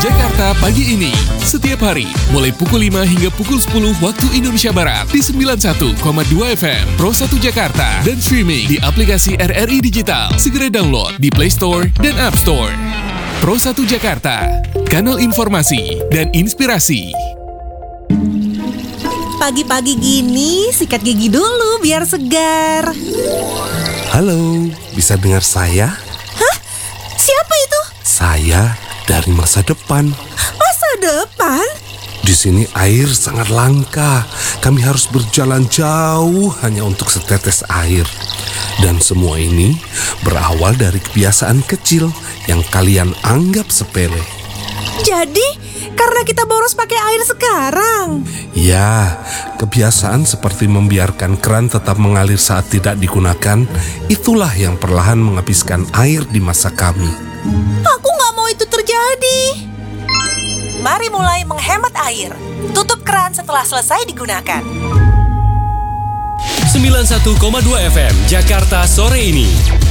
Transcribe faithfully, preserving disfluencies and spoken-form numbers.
Jakarta pagi ini, setiap hari, mulai pukul lima hingga pukul sepuluh waktu Indonesia Barat di sembilan puluh satu koma dua F M Pro satu Jakarta dan streaming di aplikasi R R I Digital. Segera download di Play Store dan App Store. Pro satu Jakarta, kanal informasi dan inspirasi. Pagi-pagi gini, sikat gigi dulu biar segar. Halo, bisa dengar saya? Hah? Siapa itu? Saya dari masa depan. Masa depan? Di sini air sangat langka. Kami harus berjalan jauh hanya untuk setetes air. Dan semua ini berawal dari kebiasaan kecil yang kalian anggap sepele. Jadi, karena kita boros pakai air sekarang? Ya, kebiasaan seperti membiarkan keran tetap mengalir saat tidak digunakan, itulah yang perlahan menghabiskan air di masa kami. Aku nggak mau itu terjadi. Mari mulai menghemat air. Tutup keran setelah selesai digunakan. sembilan puluh satu koma dua F M Jakarta sore ini.